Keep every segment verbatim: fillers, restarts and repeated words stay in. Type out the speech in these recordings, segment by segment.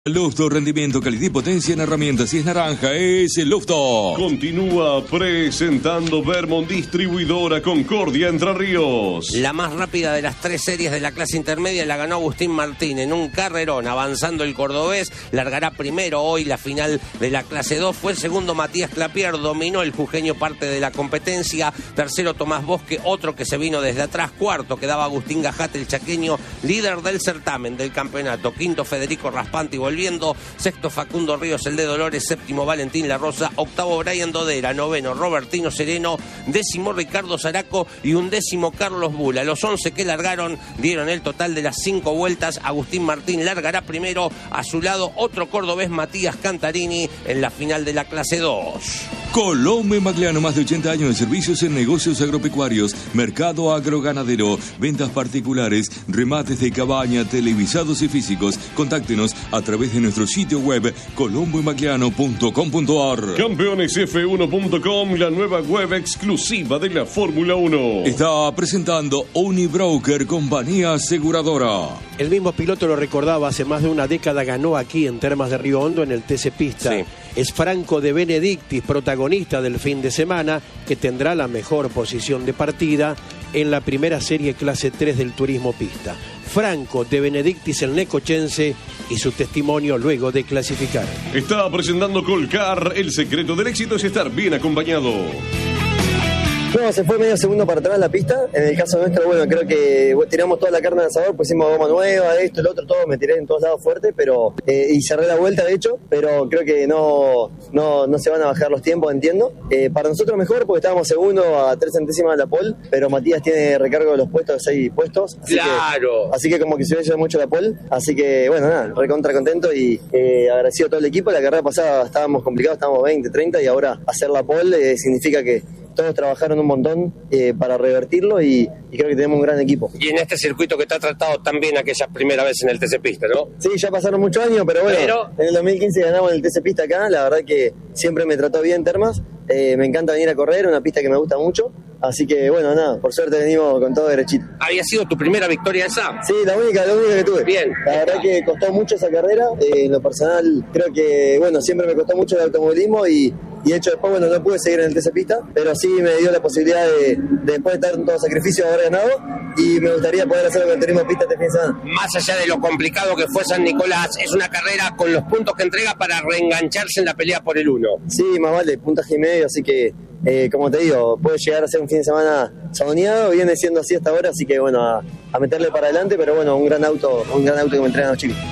Lufto, rendimiento, calidad y potencia en herramientas. Si es naranja, es el Lufto. Continúa presentando Vermont Distribuidora Concordia Entre Ríos. La más rápida de las tres series de la clase intermedia la ganó Agustín Martín en un carrerón, avanzando el cordobés. Largará primero hoy la final de la clase dos. Fue el segundo Matías Clapier, dominó el jujeño parte de la competencia. Tercero Tomás Bosque, otro que se vino desde atrás. Cuarto quedaba Agustín Gajate, el chaqueño, líder del certamen del campeonato. Quinto Federico Raspanti volviendo. Sexto Facundo Ríos, el de Dolores. Séptimo Valentín La Rosa. Octavo Brian Dodera. Noveno Robertino Sereno. Décimo Ricardo Zaraco y undécimo Carlos Bula. Los once que largaron dieron el total de las cinco vueltas. Agustín Martín largará primero. A su lado otro cordobés, Matías Cantarini, en la final de la clase dos. Colombo y Magliano, más de ochenta años de servicios en negocios agropecuarios, mercado agroganadero, ventas particulares, remates de cabaña, televisados y físicos. Contáctenos a través de nuestro sitio web colombo y magliano punto com punto a r. Campeones F uno punto com, la nueva web exclusiva de la Fórmula uno. Está presentando Unibroker, compañía aseguradora. El mismo piloto lo recordaba, hace más de una década ganó aquí en Termas de Río Hondo en el T C Pista. Sí. Es Franco de Benedictis, protagonista del fin de semana, que tendrá la mejor posición de partida en la primera serie clase tres del turismo pista. Franco de Benedictis, el necochense, y su testimonio luego de clasificar. Está presentando Colcar, el secreto del éxito es estar bien acompañado. No, se fue medio segundo para atrás la pista. En el caso nuestro, bueno, creo que tiramos toda la carne al asador, pusimos goma nueva, esto, el otro, todo, me tiré en todos lados fuerte, pero eh, y cerré la vuelta, de hecho, pero creo que no, no, no se van a bajar los tiempos, entiendo. Eh, para nosotros mejor, porque estábamos segundo a tres centésimas de la pole, pero Matías tiene recargo de los puestos, seis puestos. Así ¡Claro! Que, así que como que se hubiera mucho la pole, así que, bueno, nada, recontra contento y eh, agradecido a todo el equipo. La carrera pasada estábamos complicados, estábamos veinte, treinta, y ahora hacer la pole eh, significa que todos trabajaron un montón eh, para revertirlo y, y creo que tenemos un gran equipo. Y en este circuito que te ha tratado también aquella primera vez en el T C Pista, ¿no? Sí, ya pasaron muchos años, pero bueno, pero... en el dos mil quince ganamos en el T C Pista acá, la verdad que siempre me trató bien Termas, eh, me encanta venir a correr, una pista que me gusta mucho, así que bueno, nada, por suerte venimos con todo derechito. ¿Había sido tu primera victoria esa? Sí, la única, la única que tuve. Bien. La verdad que costó mucho esa carrera, eh, en lo personal creo que, bueno, siempre me costó mucho el automovilismo y Y de hecho después, bueno, no pude seguir en el T C Pista, pero sí me dio la posibilidad de, de después de tanto sacrificio, haber ganado, y me gustaría poder hacer el turismo pista este fin de semana. Más allá de lo complicado que fue San Nicolás, es una carrera con los puntos que entrega para reengancharse en la pelea por el uno. Sí, más vale, puntaje y medio, así que, eh, como te digo, puede llegar a ser un fin de semana soñado, viene siendo así hasta ahora, así que bueno, a, a meterle para adelante, pero bueno, un gran auto, un gran auto que me entrenan los chicos.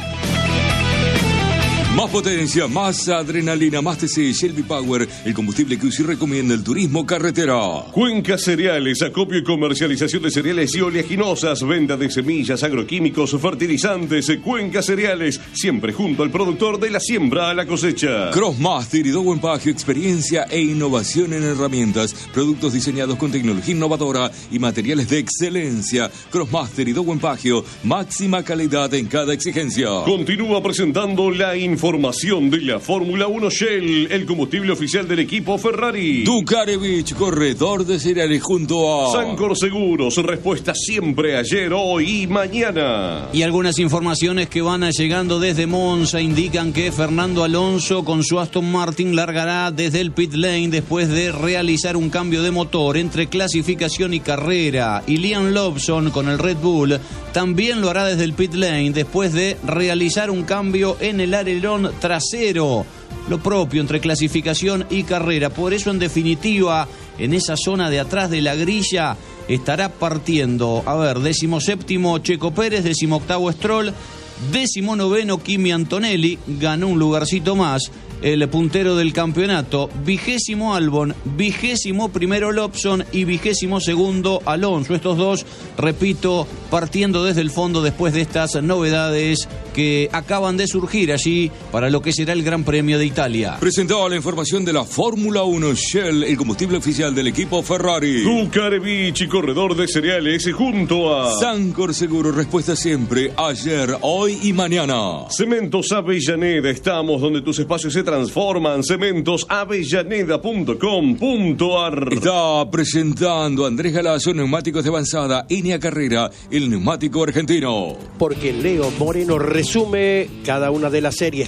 Más potencia, más adrenalina, más T C, Shelby Power, el combustible que U C I recomienda el turismo carretera. Cuenca Cereales, acopio y comercialización de cereales y oleaginosas, venta de semillas, agroquímicos, fertilizantes. Cuenca Cereales, siempre junto al productor, de la siembra a la cosecha. Crossmaster y Dowen Pagio, experiencia e innovación en herramientas, productos diseñados con tecnología innovadora y materiales de excelencia. Crossmaster y Dowen Pagio, máxima calidad en cada exigencia. Continúa presentando la información Información de la Fórmula uno Shell, el combustible oficial del equipo Ferrari. Dukarevich, corredor de cereales junto a Sancor Seguros, respuesta siempre ayer, hoy y mañana. Y algunas informaciones que van llegando desde Monza indican que Fernando Alonso con su Aston Martin largará desde el pit lane después de realizar un cambio de motor entre clasificación y carrera. Y Liam Lawson con el Red Bull también lo hará desde el pit lane después de realizar un cambio en el alerón trasero, lo propio entre clasificación y carrera. Por eso, en definitiva, en esa zona de atrás de la grilla estará partiendo, a ver, decimoséptimo Checo Pérez, decimoctavo Stroll, decimonoveno Kimi Antonelli, ganó un lugarcito más, el puntero del campeonato, vigésimo Albon, vigésimo primero Lawson y vigésimo segundo Alonso. Estos dos, repito, partiendo desde el fondo después de estas novedades que acaban de surgir allí para lo que será el Gran Premio de Italia. Presentaba la información de la Fórmula uno Shell, el combustible oficial del equipo Ferrari. Dukarevich, corredor de cereales, junto a Sancor Seguro, respuesta siempre, ayer, hoy y mañana. Cementos Avellaneda, estamos donde tus espacios se transforman. cementos avellaneda punto com punto a r. Está presentando Andrés Galazo, neumáticos de avanzada, N A Carrera, el neumático argentino. Porque Leo Moreno resuelve resume cada una de las series